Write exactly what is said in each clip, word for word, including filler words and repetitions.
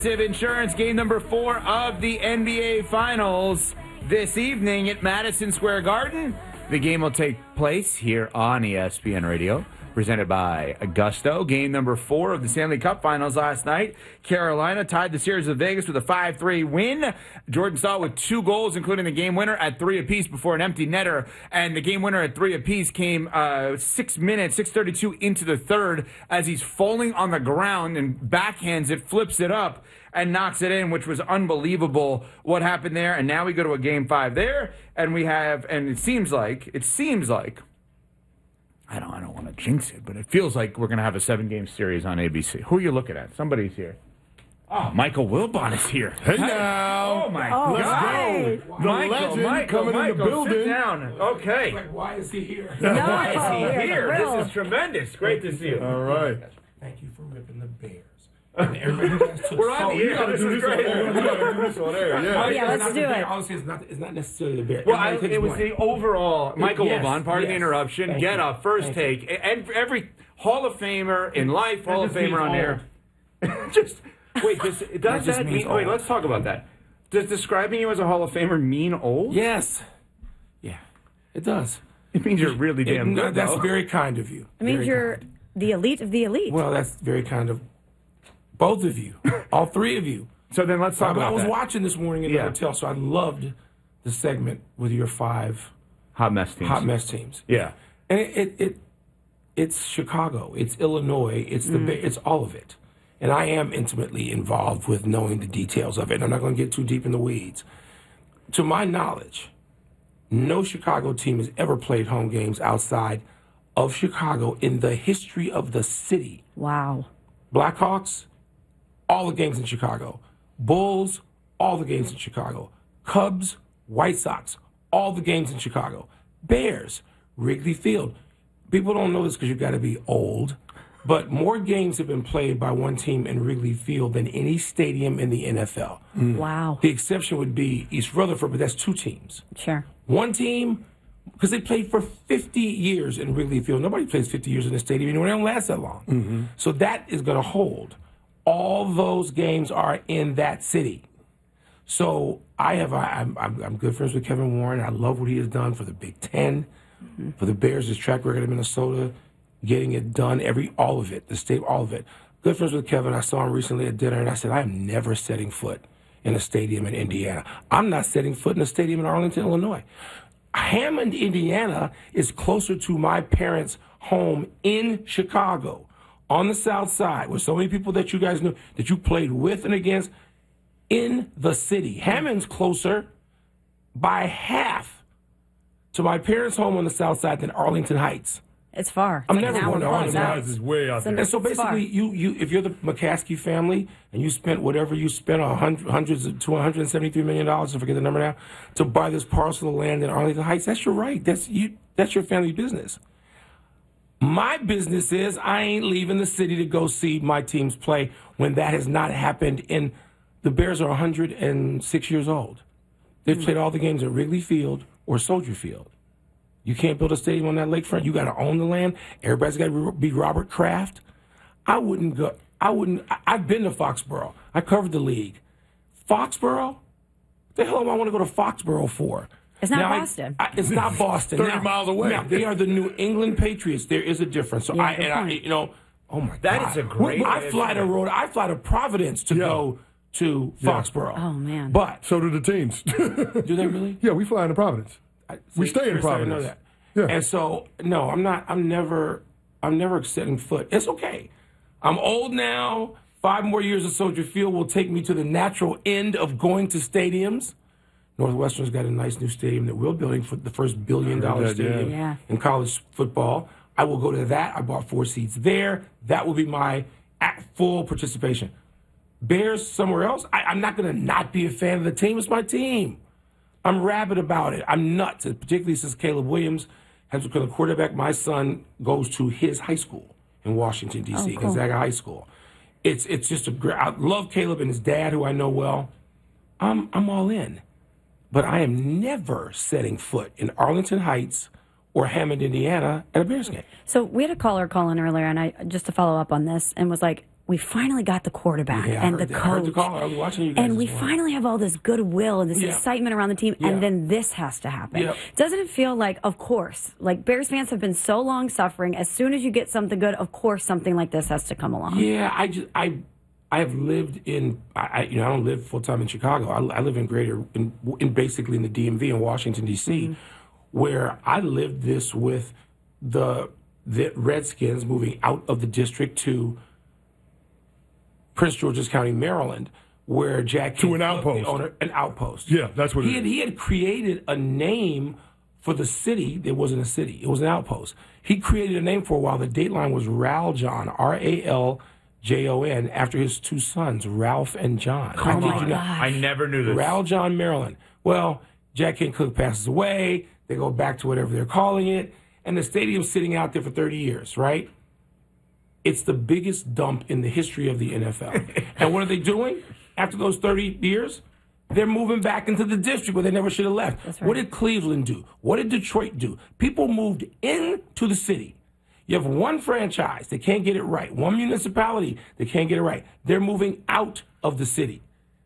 Insurance game number four of the N B A Finals this evening at Madison Square Garden. The game will take place here on E S P N Radio, presented by Augusto. Game number four of the Stanley Cup Finals last night. Carolina tied the series with Vegas with a five three win. Jordan Staal with two goals, including the game winner at three apiece before an empty netter. And the game winner at three apiece came uh, six minutes, six thirty-two into the third as he's falling on the ground and backhands it, flips it up, and knocks it in, which was unbelievable what happened there. And now we go to a game five there, and we have, and it seems like, it seems like, I don't, I don't want to jinx it, but it feels like we're going to have a seven-game series on A B C. Who are you looking at? Somebody's here. Oh, Michael Wilbon is here. Hey now. Oh, my oh, God. Let's go. The Michael, legend Michael, coming Michael, in the building. Sit down. Okay. Like, why is he here? No, why is we're he here? thrilled. This is tremendous. Great to see you. All right. Thank you for ripping the Bears. And everybody guys took We're on the air. This is great. We gotta do this on air. Yeah. Oh, yeah, let's not do the Bear. it. Honestly, it's not, it's not necessarily the Bears. Well, I, Everybody takes it was blame. the overall, Michael Yes, Wilbon, part of the yes. interruption. Thank Get you. up, first Thank take. And every Hall of Famer in life, Hall of just means Famer on air. Just, wait, does, does That that, just mean, means wait, old. let's talk about that. Does describing you as a Hall of Famer mean old? Yes. Yeah. It does. It means you're really It- damn no, good, That's though. very kind of you. It means Very you're kind. the elite of the elite. Well, that's very kind of both of you. All three of you. So then let's talk I, about I was that. watching this morning in Yeah. the hotel, so I loved the segment with your five Hot mess teams. hot mess teams. Yeah. And it, it, it it's Chicago, it's Illinois, it's the Bay- it's all of it. And I am intimately involved with knowing the details of it. I'm not going to get too deep in the weeds. To my knowledge, no Chicago team has ever played home games outside of Chicago in the history of the city. Wow. Blackhawks, all the games in Chicago. Bulls, all the games in Chicago. Cubs, White Sox, all the games in Chicago. Bears, Wrigley Field. People don't know this because you've got to be old, but more games have been played by one team in Wrigley Field than any stadium in the N F L. Wow. The exception would be East Rutherford, but that's two teams. Sure. One team, because they played for fifty years in Wrigley Field. Nobody plays fifty years in a stadium anymore. They don't last that long. Mm-hmm. So that is going to hold. All those games are in that city. So I have, I, I'm, I'm I'm good friends with Kevin Warren. I love what he has done for the Big Ten, Mm-hmm. for the Bears, his track record in Minnesota, getting it done, every all of it, the state, all of it. Good friends with Kevin. I saw him recently at dinner, and I said, I am never setting foot in a stadium in Indiana. I'm not setting foot in a stadium in Arlington, Illinois. Hammond, Indiana is closer to my parents' home in Chicago, on the south side, with so many people that you guys knew, that you played with and against in the city. Hammond's closer by half to my parents' home on the south side than Arlington Heights. It's far. I'm It's never like an going to hour Arlington plus Heights. out. This is way out So there. And so It's far. basically, you, you if you're the McCaskey family and you spent whatever you spent, a hundred, hundreds of, to one hundred seventy-three million dollars, I forget the number now, to buy this parcel of land in Arlington Heights, that's your right. That's you. That's your family business. My business is I ain't leaving the city to go see my teams play when that has not happened. In the Bears are one hundred six years old. They've played all the games at Wrigley Field or Soldier Field. You can't build a stadium on that lakefront. You got to own the land. Everybody's got to be Robert Kraft. I wouldn't go. I wouldn't. I, I've been to Foxborough. I covered the league. Foxborough? The hell am I want to go to Foxborough for? It's not Now, I- Boston. I, it's not Boston. thirty Now- miles away. Now, they are the New England Patriots. There is a difference. So Yeah, I, good and I, point. you know, oh my That God, is a great I way of fly to saying it. Rhode. I fly to Providence to Yeah. go to Foxborough. Oh, man. But So do the teams. do they really? Yeah, we fly into Providence. I- We see, stay in Chris, I didn't know Providence. that. Yeah. And so, no, I'm not. I'm never. I'm never setting foot. It's okay. I'm old now. Five more years of Soldier Field will take me to the natural end of going to stadiums. Northwestern's got a nice new stadium that we're building for the first billion dollar that, yeah. stadium Yeah. in college football. I will go to that. I bought four seats there. That will be my at full participation. Bears somewhere else. I, I'm not going to not be a fan of the team. It's my team. I'm rabid about it. I'm nuts, particularly since Caleb Williams has become a quarterback. My son goes to his high school in Washington, D C, Oh, cool. Gonzaga High School. It's it's just a great. I love Caleb and his dad, who I know well. I'm I'm all in, but I am never setting foot in Arlington Heights or Hammond, Indiana, at a Bears game. So we had a caller call in earlier, and I just to follow up on this, and was like, we finally got the quarterback Yeah, I and heard the that. I heard the coach. call. I was watching you guys And we this morning. finally have all this goodwill and this Yeah. excitement around the team, Yeah. and then this has to happen. Yep. Doesn't it feel like, of course, like Bears fans have been so long suffering, as soon as you get something good, of course something like this has to come along. Yeah, I just I I have lived in I I- you know I don't live full time in Chicago. I, I live in greater in, in basically in the D M V in Washington D C, Mm-hmm. where I lived this with the the Redskins moving out of the district to Prince George's County, Maryland, where Jack To an Kent, outpost. the owner, an outpost. Yeah, that's what it he had, is. He had created a name for the city. It wasn't a city; it was an outpost. He created a name for a while. The dateline was Raljon, R A L J O N, after his two sons, Ralph and John. How Oh did my you know? God. I never knew this. Raljon, Maryland. Well, Jack Kent Cook passes away. They go back to whatever they're calling it, and the stadium's sitting out there for thirty years, right? It's the biggest dump in the history of the N F L. And what are they doing after those thirty years? They're moving back into the district where they never should have left. That's right. What did Cleveland do? What did Detroit do? People moved into the city. You have one franchise, they can't get it right. One municipality, they can't get it right. They're moving out of the city.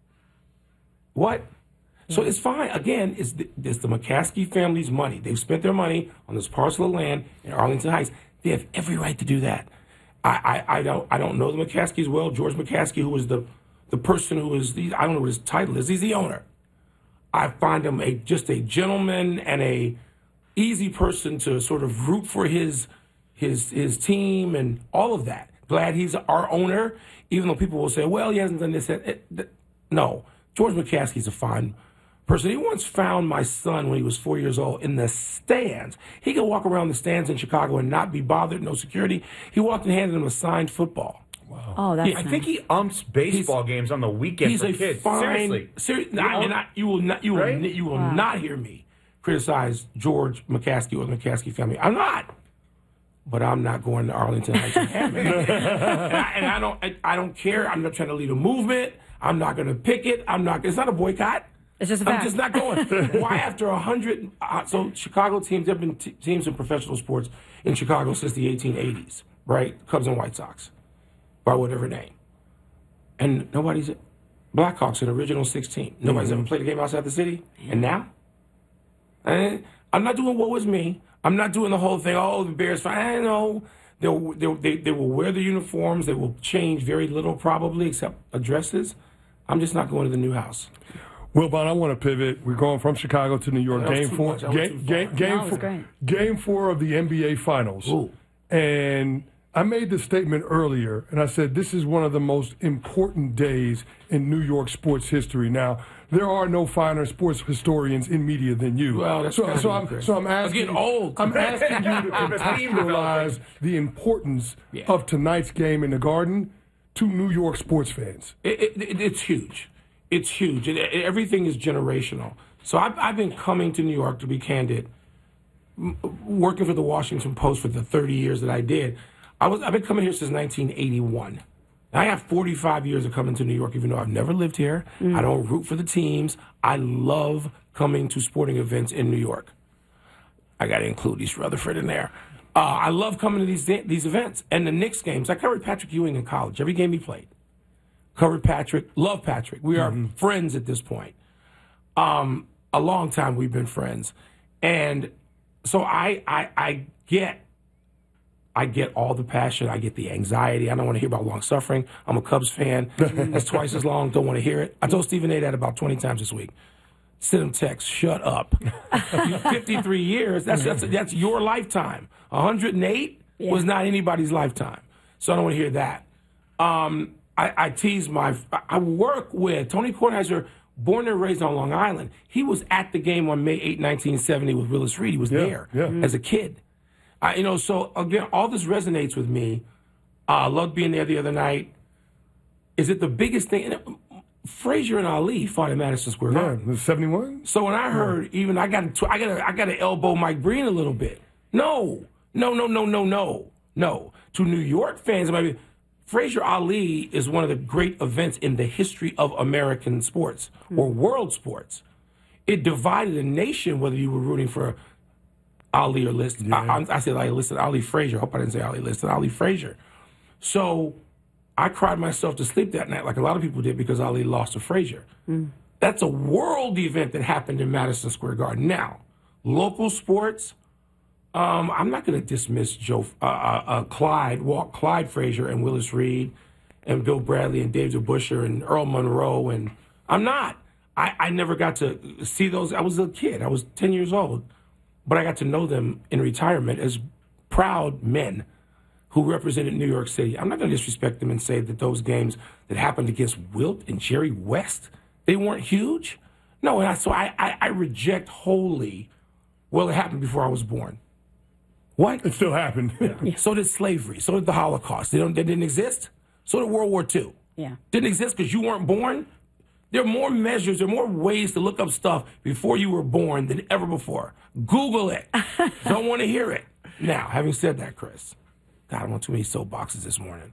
What? So it's fine. Again, it's the, it's the McCaskey family's money. They've spent their money on this parcel of land in Arlington Heights. They have every right to do that. I, I, I don't I don't know the McCaskeys well. George McCaskey, who was the the person who is the I don't know what his title is. He's the owner. I find him a just a gentleman and a easy person to sort of root for his his his team and all of that. Glad he's our owner, even though people will say, well, he hasn't done this. That, it, that. No, George McCaskey's a fine person. He once found my son when he was four years old in the stands. He could walk around the stands in Chicago and not be bothered, no security. He walked and handed him a signed football. Oh, that's I nice. think he umps baseball games on the weekend He's for a kids. fine. Seriously. Seri- You I, know? and I, you will not. You will. Right? You will not hear me criticize George McCaskey or the McCaskey family. I'm not. But I'm not going to Arlington Heights and having it. and, I, and I don't. I, I don't care. I'm not trying to lead a movement. I'm not going to pick it. I'm not. It's not a boycott. It's just a I'm fact. just not going. Why after a hundred? Uh, so Chicago teams. There have been t- teams in professional sports in Chicago since the eighteen eighties, right? Cubs and White Sox, by whatever name. And nobody's Blackhawks an original sixteen. Nobody's ever played a game outside the city. And now, and I'm not doing what was me. I'm not doing the whole thing. Oh, the Bears fine. I know they'll, they'll, they they will wear the uniforms. They will change very little probably, except addresses. I'm just not going to the new house. Wilbon, I want to pivot. We're going from Chicago to New York. That was Game too four. much. I went Game, too game, far. game No, it was four. great. Game four of the N B A Finals. Ooh. And I made the statement earlier, and I said this is one of the most important days in New York sports history. Now, there are no finer sports historians in media than you. Well, that's so, kinda so you, I'm Chris. so I'm I'm asking. getting old. I'm asking you to contextualize the importance Yeah. of tonight's game in the Garden to New York sports fans. It, it, it, it's huge. It's huge. It, it- everything is generational. So I've, I've been coming to New York, to be candid, m- working for the Washington Post for the thirty years that I did. I was, I've been coming here since nineteen eighty-one. I have forty-five years of coming to New York, even though I've never lived here. I don't root for the teams. I love coming to sporting events in New York. I got to include East Rutherford in there. Uh, I love coming to these these events. And the Knicks games, I covered Patrick Ewing in college, every game he played. Covered Patrick, love Patrick. We are friends at this point. Um, a long time we've been friends. And so I, I, I get I get all the passion. I get the anxiety. I don't want to hear about long suffering. I'm a Cubs fan. That's twice as long. Don't want to hear it. I told Stephen A. that about twenty times this week. Send him text, shut up. fifty-three years, that's, that's, that's your lifetime. one hundred eight Yeah. was not anybody's lifetime. So I don't want to hear that. Um, I, I tease my, I work with Tony Kornheiser, born and raised on Long Island. He was at the game on May eighth, nineteen seventy with Willis Reed. He was Yeah, there yeah. as a kid. I, you know, so again, all this resonates with me. I uh, loved being there the other night. Is it the biggest thing? And Frazier and Ali fought in Madison Square Yeah, Garden. the seventy-one. So when I heard, even I got to, I got to, I got to elbow Mike Breen a little bit. No, no, no, no, no, no, no. To New York fans, it might be, Frazier Ali is one of the great events in the history of American sports or world sports. It divided a nation whether you were rooting for Ali or Liston. I, I, I said Ali Liston, Ali Frazier. I hope I didn't say Ali Liston, Ali Frazier. So I cried myself to sleep that night like a lot of people did because Ali lost to Frazier. Mm. That's a world event that happened in Madison Square Garden. Now, local sports, um, I'm not going to dismiss Joe, uh, uh, uh, Clyde, Walt Clyde Frazier and Willis Reed and Bill Bradley and Dave DeBusschere and Earl Monroe, and I'm not. I, I never got to see those. I was a kid. I was ten years old. But I got to know them in retirement as proud men who represented New York City. I'm not going to disrespect them and say that those games that happened against Wilt and Jerry West, they weren't huge. No, and I, so I, I, I reject wholly, well, it happened before I was born. What? It still happened. Yeah. So did slavery. So did the Holocaust. They, don't, they didn't exist. So did World War Two. Yeah. Didn't exist because you weren't born. There are more measures, there are more ways to look up stuff before you were born than ever before. Google it. Don't want to hear it. Now, having said that, Chris, God, I'm on too many soapboxes this morning.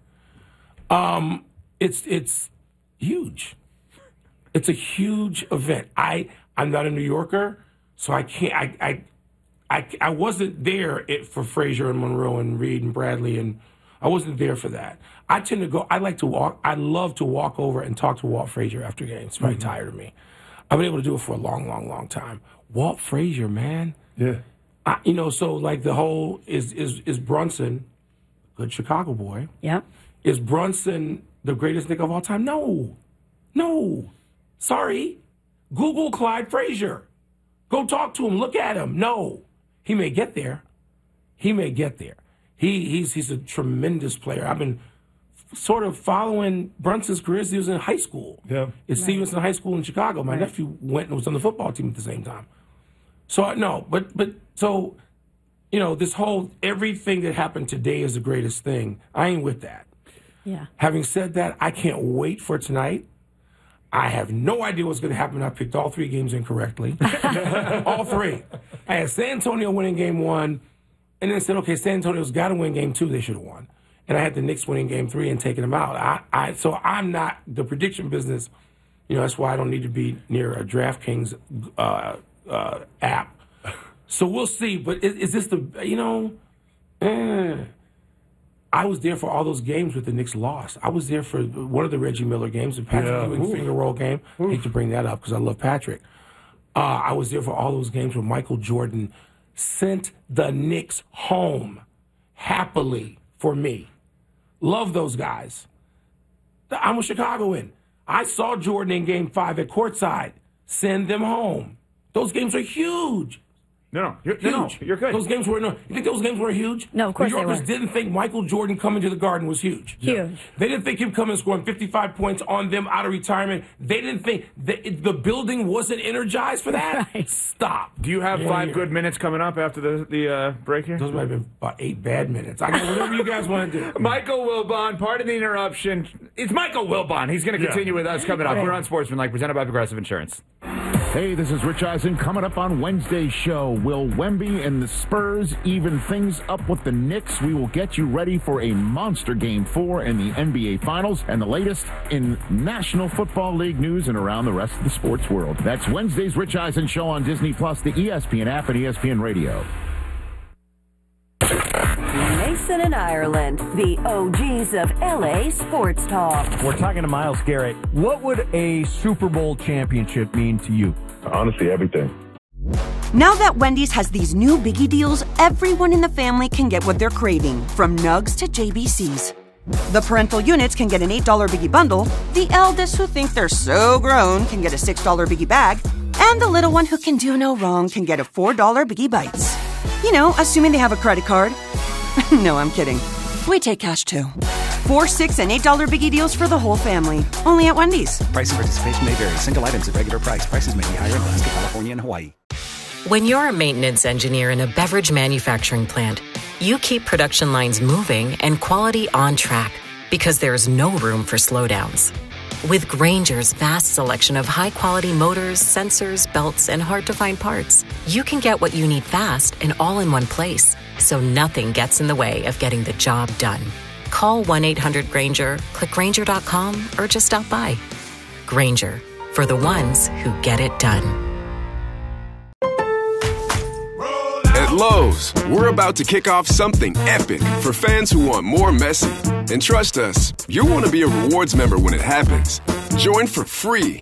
Um, it's it's huge. It's a huge event. I I'm not a New Yorker, so I can't. I I I, I wasn't there it, for Frazier and Monroe and Reed and Bradley, and I wasn't there for that. I tend to go. I like to walk. I love to walk over and talk to Walt Frazier after games. It's probably mm-hmm. tired of me. I've been able to do it for a long, long, long time. Walt Frazier, man. Yeah. I, you know, so like the whole is is is Brunson, good Chicago boy. Yep. Is Brunson the greatest Knick of all time? No, no. Sorry. Google Clyde Frazier. Go talk to him. Look at him. No, he may get there. He may get there. He he's he's a tremendous player. I've been sort of following Brunson's career as he was in high school. Yeah. It's right. Stevenson High School in Chicago. My right. nephew went and was on the football team at the same time. So no, but but so, you know, this whole everything that happened today is the greatest thing. I ain't with that. Yeah. Having said that, I can't wait for tonight. I have no idea what's going to happen. I picked all three games incorrectly. All three. I had San Antonio winning game one, and then I said, okay, San Antonio's got to win game two. They should have won. And I had the Knicks winning game three and taking them out. I, I, so I'm not the prediction business. You know, that's why I don't need to be near a DraftKings uh, uh, app. So we'll see. But is, is this the, you know, eh. I was there for all those games with the Knicks lost. I was there for one of the Reggie Miller games, the Patrick yeah. Ewing finger roll game. I hate to bring that up because I love Patrick. Uh, I was there for all those games where Michael Jordan sent the Knicks home happily for me. Love those guys. I'm a Chicagoan. I saw Jordan in game five at courtside. Send them home. Those games are huge. No, no, you're, no, no, you're good. Those games were no. You think those games were huge? No, of course New Yorkers they were. didn't think Michael Jordan coming to the Garden was huge. Huge. Yeah. They didn't think him coming and scoring fifty-five points on them out of retirement. They didn't think the, the building wasn't energized for that. Right. Stop. Do you have yeah, five yeah. good minutes coming up after the the uh, break here? Those might have been about eight bad minutes. I got whatever you guys want to do. Michael Wilbon, part of the interruption. It's Michael Wilbon. He's going to continue yeah. with us coming up. We're on Sportsmanlike, presented by Progressive Insurance. Hey, this is Rich Eisen. Coming up on Wednesday's show, will Wemby and the Spurs even things up with the Knicks? We will get you ready for a monster Game four in the N B A Finals and the latest in National Football League news and around the rest of the sports world. That's Wednesday's Rich Eisen show on Disney Plus, the E S P N app, and E S P N Radio. Mason and Ireland, the O Gs of L A sports talk. We're talking to Myles Garrett. What would a Super Bowl championship mean to you? Honestly, everything. Now that Wendy's has these new Biggie deals, everyone in the family can get what they're craving, from Nugs to J B Cs. The parental units can get an eight dollar Biggie bundle, the eldest who think they're so grown can get a six dollar Biggie bag, and the little one who can do no wrong can get a four dollar Biggie Bites. You know, assuming they have a credit card. No, I'm kidding. We take cash, too. Four, six, and eight dollar Biggie deals for the whole family. Only at Wendy's. Price and participation may vary. Single items at regular price. Prices may be higher in Alaska, California, and Hawaii. When you're a maintenance engineer in a beverage manufacturing plant, you keep production lines moving and quality on track because there's no room for slowdowns. With Grainger's vast selection of high-quality motors, sensors, belts, and hard-to-find parts, you can get what you need fast and all in one place, so nothing gets in the way of getting the job done. Call one eight hundred Grainger, click Grainger dot com, or just stop by. Grainger, for the ones who get it done. At Lowe's, we're about to kick off something epic for fans who want more Messi. And trust us, you'll want to be a rewards member when it happens. Join for free